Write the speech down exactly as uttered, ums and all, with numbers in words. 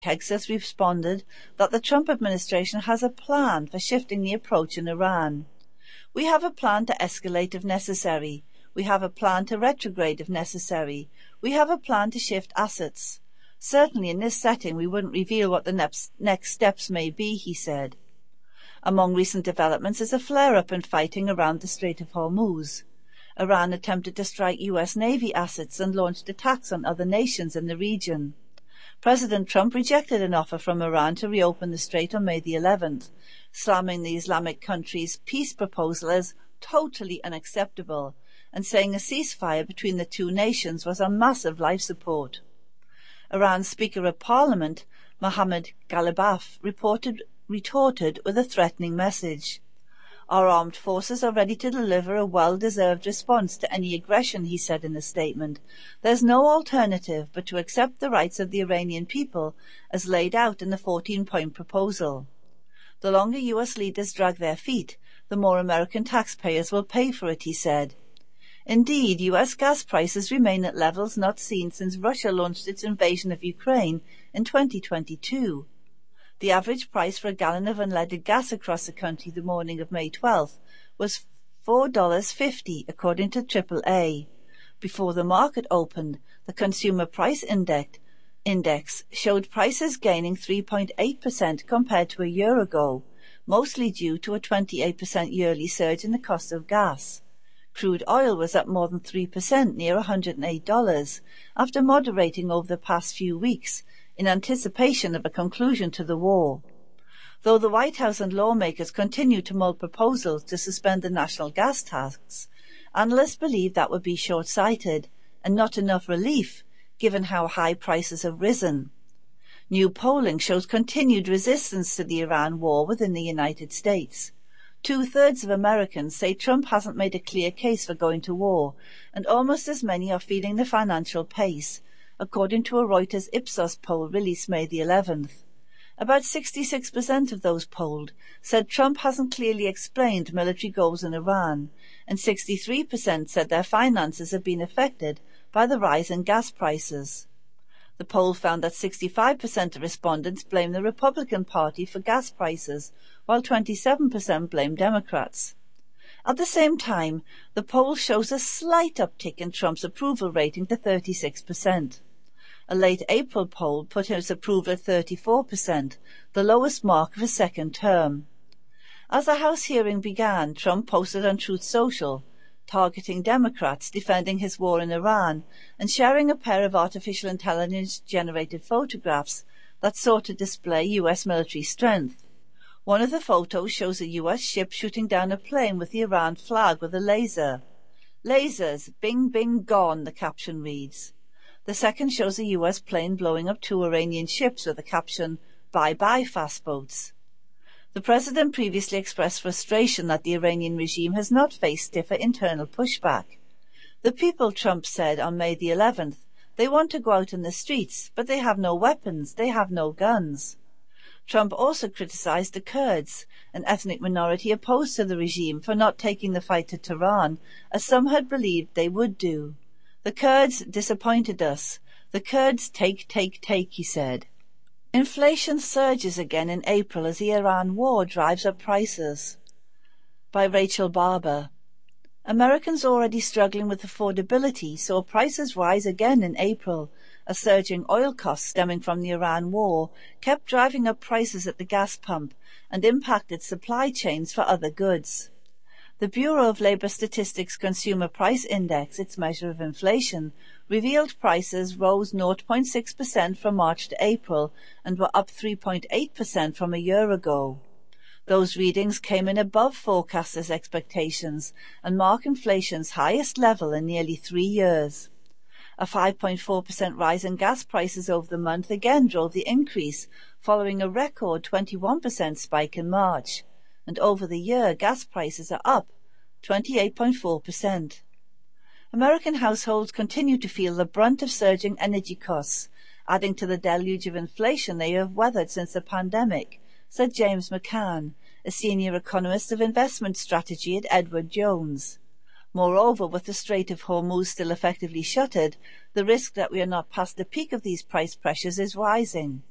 Texas responded that the Trump administration has a plan for shifting the approach in Iran. "We have a plan to escalate if necessary. We have a plan to retrograde if necessary. We have a plan to shift assets. Certainly in this setting we wouldn't reveal what the next, next steps may be," he said. Among recent developments is a flare-up in fighting around the Strait of Hormuz. Iran attempted to strike U S Navy assets and launched attacks on other nations in the region. President Trump rejected an offer from Iran to reopen the strait on May the eleventh, slamming the Islamic country's peace proposal as totally unacceptable and saying a ceasefire between the two nations was on massive life support. Iran's Speaker of Parliament, Mohammad Ghalibaf, reported, retorted with a threatening message. "Our armed forces are ready to deliver a well-deserved response to any aggression," he said in a statement. "There's no alternative but to accept the rights of the Iranian people as laid out in the fourteen-point proposal. The longer U S leaders drag their feet, the more American taxpayers will pay for it," he said. Indeed, U S gas prices remain at levels not seen since Russia launched its invasion of Ukraine in twenty twenty-two. The average price for a gallon of unleaded gas across the country the morning of May twelfth was four dollars and fifty cents, according to triple A. Before the market opened, the Consumer Price Index, index showed prices gaining three point eight percent compared to a year ago, mostly due to a twenty-eight percent yearly surge in the cost of gas. Crude oil was up more than three percent, near one hundred eight dollars, after moderating over the past few weeks in anticipation of a conclusion to the war. Though the White House and lawmakers continue to mull proposals to suspend the national gas tax, analysts believe that would be short-sighted and not enough relief, given how high prices have risen. New polling shows continued resistance to the Iran war within the United States. Two-thirds of Americans say Trump hasn't made a clear case for going to war, and almost as many are feeling the financial pace, according to a Reuters Ipsos poll released May the eleventh. About sixty-six percent of those polled said Trump hasn't clearly explained military goals in Iran, and sixty-three percent said their finances have been affected by the rise in gas prices. The poll found that sixty-five percent of respondents blame the Republican Party for gas prices, while twenty-seven percent blame Democrats. At the same time, the poll shows a slight uptick in Trump's approval rating to thirty-six percent. A late April poll put his approval at thirty-four percent, the lowest mark of his second term. As the House hearing began, Trump posted on Truth Social, targeting Democrats, defending his war in Iran, and sharing a pair of artificial intelligence-generated photographs that sought to display U S military strength. One of the photos shows a U S ship shooting down a plane with the Iran flag with a laser. "Lasers, bing bing gone," the caption reads. The second shows a U S plane blowing up two Iranian ships with the caption, "Bye-bye, fast boats." The president previously expressed frustration that the Iranian regime has not faced stiffer internal pushback. The people, Trump said on May the eleventh, they want to go out in the streets, but they have no weapons, they have no guns. Trump also criticized the Kurds, an ethnic minority opposed to the regime, for not taking the fight to Tehran, as some had believed they would do. "The Kurds disappointed us. The Kurds take, take, take," he said. Inflation surges again in April as the Iran war drives up prices. By Rachel Barber. Americans already struggling with affordability saw prices rise again in April, as surging oil costs stemming from the Iran war kept driving up prices at the gas pump and impacted supply chains for other goods. The Bureau of Labor Statistics Consumer Price Index, its measure of inflation, revealed prices rose zero point six percent from March to April and were up three point eight percent from a year ago. Those readings came in above forecasters' expectations and mark inflation's highest level in nearly three years. A five point four percent rise in gas prices over the month again drove the increase, following a record twenty-one percent spike in March. And over the year, gas prices are up twenty-eight point four percent. American households continue to feel the brunt of surging energy costs, adding to the deluge of inflation they have weathered since the pandemic, said James McCann, a senior economist of investment strategy at Edward Jones. Moreover, with the Strait of Hormuz still effectively shuttered, the risk that we are not past the peak of these price pressures is rising.